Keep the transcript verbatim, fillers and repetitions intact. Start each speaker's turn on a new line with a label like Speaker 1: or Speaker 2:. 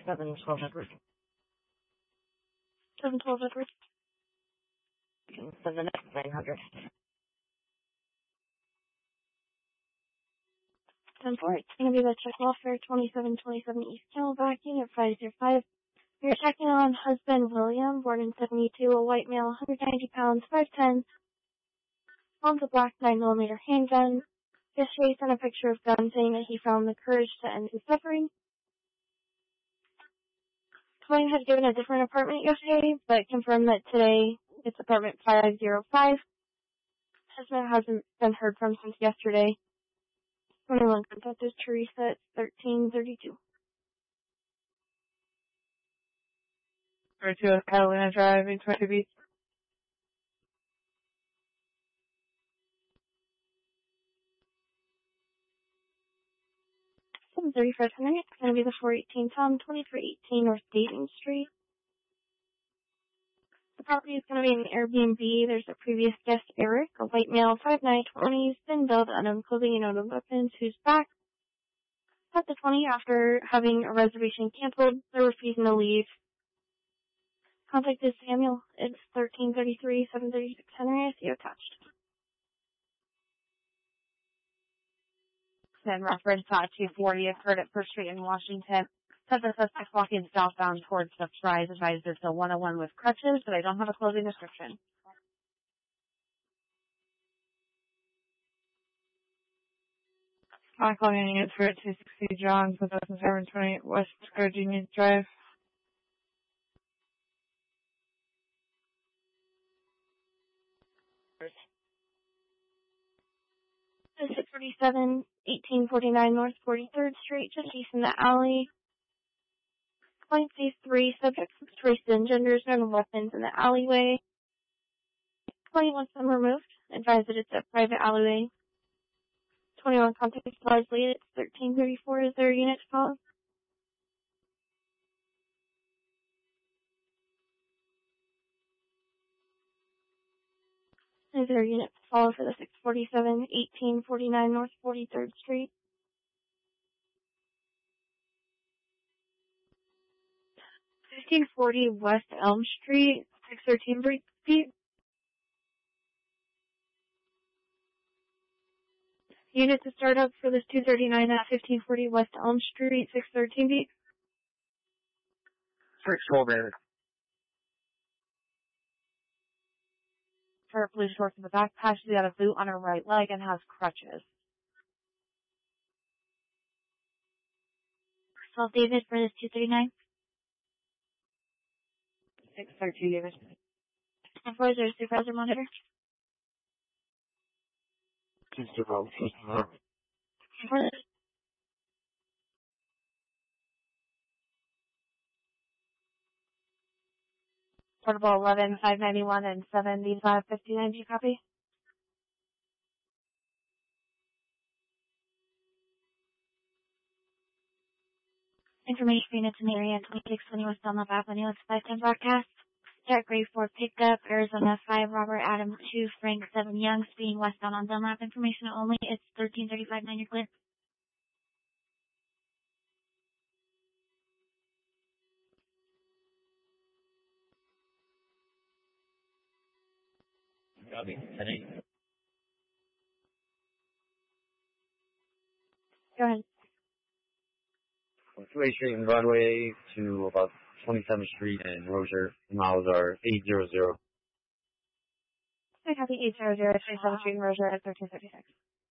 Speaker 1: seven twelve Edward.
Speaker 2: seven twelve Edward.
Speaker 1: And then the next nine hundred.
Speaker 2: ten four, it's going to be the check welfare twenty-seven twenty-seven East Camelback, Unit five zero five. We're checking on husband William, born in seventy-two, a white male, one hundred ninety pounds, five ten, owns a black nine millimeter handgun. Yesterday he sent a picture of gun saying that he found the courage to end his suffering. Client had given a different apartment yesterday, but confirmed that today it's apartment five zero five. Husband hasn't been heard from since yesterday. twenty-one contact is Teresa at thirteen thirty-two.
Speaker 3: thirty-two Catalina Drive, eight twenty B.
Speaker 2: seven thirty-five hundred, it's going to be the four eighteen Tom, twenty-three eighteen North Dayton Street. The property is going to be an Airbnb. There's a previous guest, Eric, a white male, five nine, twenties, thin build, unknown clothing, and unknown weapons, who's back at the twenty after having a reservation canceled. They're refusing to leave. Contact is Samuel. It's thirteen thirty-three, seven thirty-six Henry. I see you attached.
Speaker 4: Then reference uh, two forty occurred at First Street in Washington. Said the suspect walking southbound towards the Fry's. Advised it's a one oh one with crutches, but I don't have a clothing description.
Speaker 3: I'm calling units for two sixty John, two thousand seven twenty West Gardenia Drive.
Speaker 2: six forty-seven, eighteen forty-nine North forty-third Street, just east in the alley. Client sees three subjects with race and genders, no weapons in the alleyway. Client wants them removed. Advise that it's a private alleyway. twenty-one contact largely. It's thirteen thirty-four. Is there a unit to follow? Is there a unit to follow for the six forty-seven, eighteen forty-nine North forty-third Street? fifteen forty West Elm Street, six thirteen feet. Unit to start up for this two thirty-nine at fifteen forty West Elm Street, six thirteen feet.
Speaker 1: six twelve Edward.
Speaker 4: Her blue shorts in the back patch. She's got a boot on her right leg and has crutches.
Speaker 2: twelve David for this two thirty-nine.
Speaker 4: six thirteen David.
Speaker 2: And four is there a supervisor monitor?
Speaker 1: Two zero.
Speaker 4: Portable eleven, five ninety-one, and seventy-five fifty-nine. Do you copy?
Speaker 2: Information units in the area, twenty-six twenty West Dunlap Avenue. It's five ten broadcast. Start grade four pickup, Arizona five, Robert Adams two, Frank seven, Young, speeding westbound on Dunlap. Information only. It's thirteen thirty-five, nine, you're clear.
Speaker 1: Copy. ten eight.
Speaker 2: Go ahead.
Speaker 1: two-way Street and Broadway to about twenty-seventh Street and Rozier. Miles are eight hundred.
Speaker 4: I copy eight hundred, twenty-seventh Street and Rozier at thirteen thirty-six.